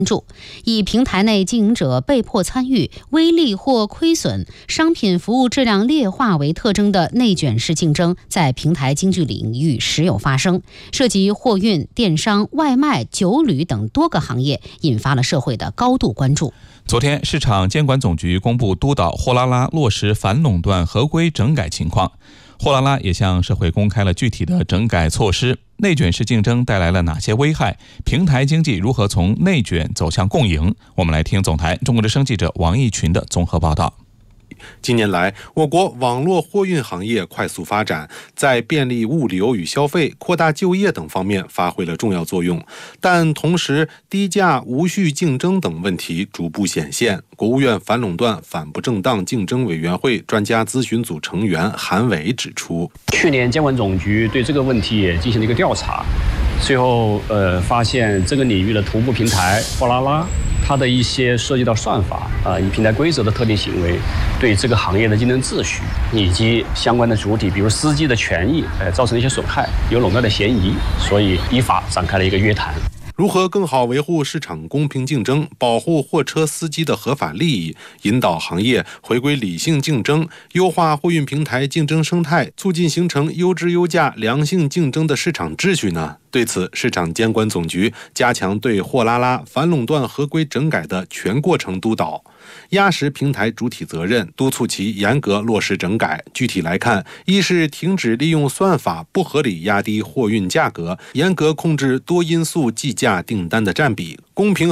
以平台内经营者被迫参与、微利或亏损、商品服务质量劣化为特征的内卷式竞争，在平台经济领域时有发生，涉及货运、电商、外卖、酒旅等多个行业，引发了社会的高度关注。 昨天，市场监管总局公布督导货拉拉落实反垄断合规整改情况。货拉拉也向社会公开了具体的整改措施，内卷式竞争带来了哪些危害？平台经济如何从内卷走向共赢？我们来听总台中国之声记者王毅群的综合报道。 近年来，我国网络货运行业快速发展，在便利物流与消费、扩大就业等方面发挥了重要作用。但同时，低价、无序竞争等问题逐步显现。国务院反垄断反不正当竞争委员会专家咨询组成员韩伟指出， 去年监管总局对这个问题也进行了一个调查，最后发现这个领域的头部平台货拉拉，它的一些涉及到算法以平台规则的特定行为，对这个行业的竞争秩序以及相关的主体，比如司机的权益，造成了一些损害，有垄断的嫌疑，所以依法展开了一个约谈。 如何更好维护市场公平竞争，保护货车司机的合法利益，引导行业回归理性竞争，优化货运平台竞争生态，促进形成优质优价良性竞争的市场秩序呢？对此，市场监管总局加强对货拉拉反垄断合规整改的全过程督导，压实平台主体责任，督促其严格落实整改。具体来看，一是停止利用算法不合理压低货运价格，严格控制多因素计价订单的占比，公平